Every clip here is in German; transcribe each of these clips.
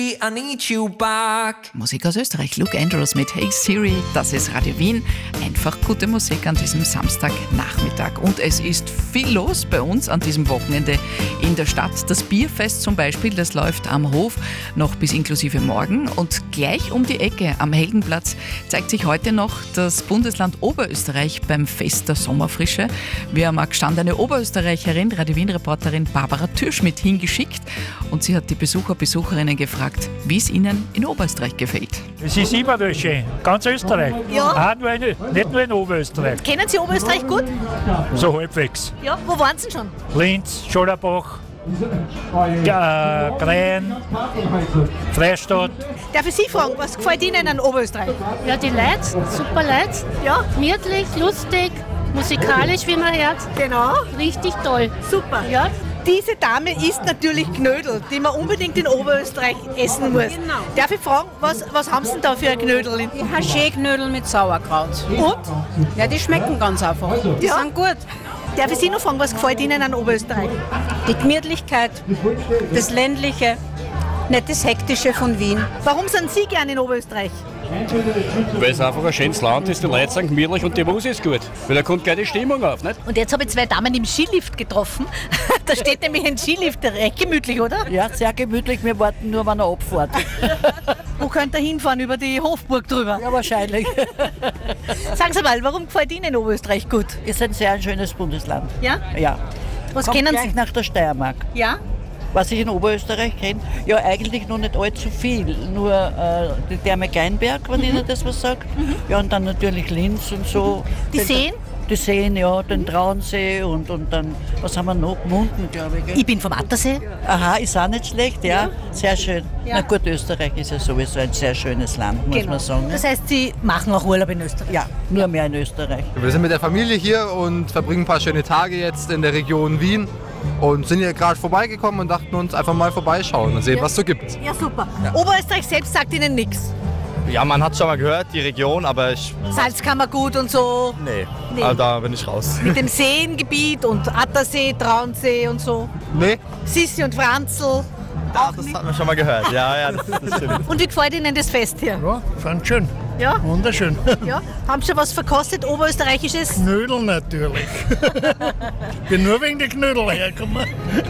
I need you back. Musik aus Österreich, Luke Andrews mit Hey Siri, das ist Radio Wien. Einfach gute Musik an diesem Samstagnachmittag. Und es ist viel los bei uns an diesem Wochenende in der Stadt. Das Bierfest zum Beispiel, das läuft am Hof noch bis inklusive morgen. Und gleich um die Ecke am Heldenplatz zeigt sich heute noch das Bundesland Oberösterreich beim Fest der Sommerfrische. Wir haben eine gestandene Oberösterreicherin, Radio Wien-Reporterin Barbara Türschmidt hingeschickt. Und sie hat die Besucherinnen gefragt, wie es ihnen in Oberösterreich gefällt. Es ist immer noch schön, ganz Österreich. Ja. Auch nicht nur in Oberösterreich. Kennen Sie Oberösterreich gut? So halbwegs. Ja. Wo waren Sie schon? Linz, Schoderbach, Grein, Freistadt. Darf ich Sie fragen, was gefällt Ihnen an Oberösterreich? Ja, die Leute, super Leute. Ja. Gemütlich, lustig, musikalisch, wie man hört. Genau. Richtig toll. Super. Ja. Diese Dame isst natürlich Knödel, die man unbedingt in Oberösterreich essen muss. Genau. Darf ich fragen, was haben Sie denn da für ein Knödel? Haché-Knödel mit Sauerkraut. Und? Ja, die schmecken ganz einfach. Die Ja. sind gut. Darf ich Sie noch fragen, was gefällt Ihnen an Oberösterreich? Die Gemütlichkeit, das Ländliche, nicht das Hektische von Wien. Warum sind Sie gern in Oberösterreich? Weil es einfach ein schönes Land ist, die Leute sind gemütlich und die Musik ist gut. Weil da kommt gleich die Stimmung auf, nicht? Und jetzt habe ich zwei Damen im Skilift getroffen. Da steht nämlich ein Skilift, recht gemütlich, oder? Ja, sehr gemütlich. Wir warten nur, wenn er abfährt. Wo könnt ihr hinfahren? Über die Hofburg drüber? Ja, wahrscheinlich. Sagen Sie mal, warum gefällt Ihnen Oberösterreich gut? Ist ein sehr schönes Bundesland. Ja? Ja. Was Kommt kennen gleich Sie? nach der Steiermark. Ja? Was ich in Oberösterreich kenne, ja eigentlich noch nicht allzu viel. Nur die Therme Geinberg, wenn Ihnen das was sagt. Ja, und dann natürlich Linz und so. Die Seen? Die Seen, ja, den Traunsee und dann, was haben wir noch? Munden, glaube ich. Gell? Ich bin vom Attersee. Aha, ist auch nicht schlecht, ja. Sehr schön. Ja. Na gut, Österreich ist ja sowieso ein sehr schönes Land, muss man sagen. Das heißt, Sie machen auch Urlaub in Österreich? Ja, nur mehr in Österreich. Wir sind mit der Familie hier und verbringen ein paar schöne Tage jetzt in der Region Wien und sind hier gerade vorbeigekommen und dachten uns einfach mal vorbeischauen und sehen, was es so gibt. Ja, super. Oberösterreich selbst sagt Ihnen nichts. Ja, man hat schon mal gehört, die Region, aber Salzkammergut und so. Nee, Nee. also da bin ich raus. Mit dem Seengebiet und Attersee, Traunsee und so. Nee, Sissi und Franzl. Ach, das hat man schon mal gehört. Ja, das stimmt. Und wie gefällt Ihnen das Fest hier? Ja, fand schön. Ja? Wunderschön. Ja? Haben Sie schon was verkostet, Oberösterreichisches? Knödel natürlich. Bin nur wegen der Knödel hergekommen.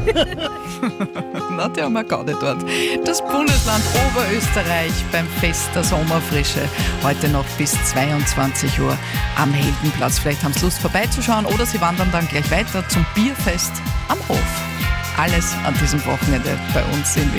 Na, die haben wir gar nicht dort. Das Bundesland Oberösterreich beim Fest der Sommerfrische. Heute noch bis 22 Uhr am Heldenplatz. Vielleicht haben Sie Lust vorbeizuschauen oder Sie wandern dann gleich weiter zum Bierfest am Hof. Alles an diesem Wochenende bei uns in Wien.